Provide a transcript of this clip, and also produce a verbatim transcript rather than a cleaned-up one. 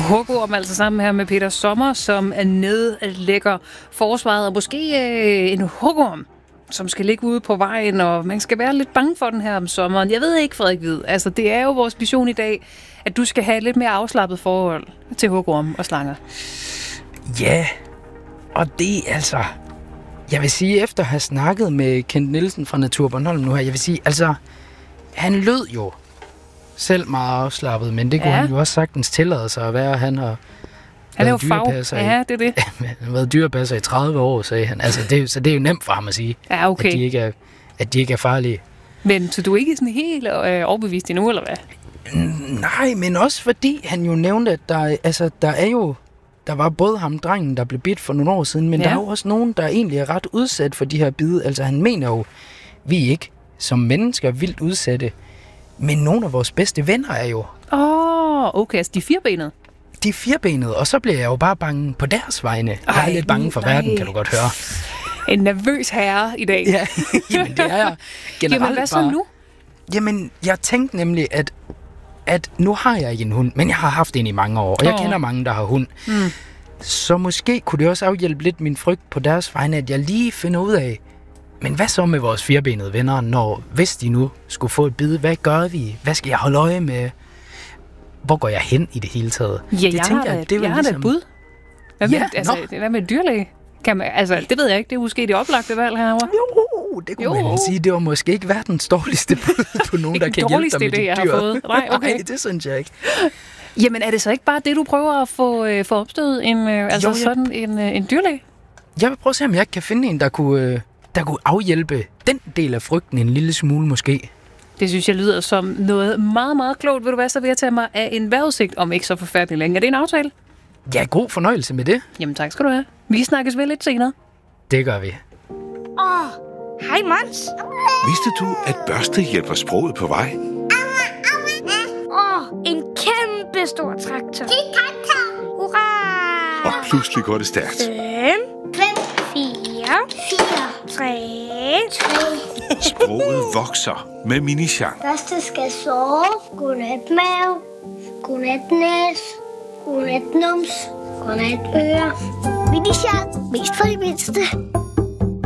Hugorm altså sammen her med Peter Sommer, som er nedlægger forsvaret, og måske øh, en hugorm, som skal ligge ude på vejen, og man skal være lidt bange for den her om sommeren. Jeg ved ikke, Frederik Hvid. Altså, det er jo vores mission i dag, at du skal have et lidt mere afslappet forhold til hugorm og slanger. Ja, og det altså... Jeg vil sige, efter at have snakket med Kent Nielsen fra Natur Bornholm nu her, jeg vil sige, altså... Han lød jo selv meget afslappet, men det kunne ja. han jo også sagtens tillade sig at være. Han har han er jo fag. Ja, det er det. Han har været dyrepasser i tredive år, sagde han. Altså, det, så det er jo nemt for ham at sige, ja, okay. at, de ikke er, at de ikke er farlige. Men så du er ikke sådan helt øh, overbevist endnu, eller hvad? Nej, men også fordi han jo nævnte, at der, altså, der er jo... Der var både ham, drengen, der blev bidt for nogle år siden, men ja. der er jo også nogen, der egentlig er ret udsat for de her bid. Altså, han mener jo, vi ikke som mennesker vildt udsatte, men nogle af vores bedste venner er jo... Åh, oh, okay, altså de er firbenede? De er firbenede, og så bliver jeg jo bare bange på deres vegne. Ej, jeg er lidt bange for nej. verden, kan du godt høre. En nervøs herre i dag. Ja, jamen det er jeg generelt. Jamen hvad så bare. nu? Jamen, jeg tænkte nemlig, at, at nu har jeg ikke en hund, men jeg har haft en i mange år, og jeg oh. kender mange, der har hund. Mm. Så måske kunne det også afhjælpe lidt min frygt på deres vegne, at jeg lige finder ud af, men hvad så med vores firbenede venner, når hvis de nu skulle få et bid? Hvad gør vi? Hvad skal jeg holde øje med? Hvor går jeg hen i det hele taget? Ja, det jeg tænker, har da, det jeg har ligesom... da et bud. Hvad med, ja, altså, hvad med dyrlæge? Kan man, altså, det ved jeg ikke. Det er måske det oplagte valg herovre. Jo, det kunne jo. man sige. Det var måske ikke verdens dårligste bud på nogen, der kan hjælpe dig med det dyr. Jeg har fået. Nej, okay. Nej, det synes jeg ikke. Jamen, er det så ikke bare det, du prøver at få, øh, få opstået? En, øh, altså jo, jeg... sådan en, øh, en dyrlæge? Jeg vil prøve at se, om jeg kan finde en, der kunne... Øh, der kunne afhjælpe den del af frygten en lille smule måske. Det synes jeg lyder som noget meget, meget klogt. Vil du være så ved at tage mig af en vejrudsigt om ikke så forfærdelig længe? Er det en aftale? Ja, god fornøjelse med det. Jamen tak skal du have. Vi snakkes vel lidt senere. Det gør vi. Åh, oh, hej Mons. Vidste du, at børste hjælper sproget på vej? Åh, oh, en kæmpe stor traktor. Hurra! Og pludselig går det stærkt. Fem, fem, fire, fire, tre, tre. Sproget vokser med Mini-Jean. Første skal sove. Godnat mave. Godnat næs. Godnat nums. Godnat øre. Mini-Jean. Mest for de mindste.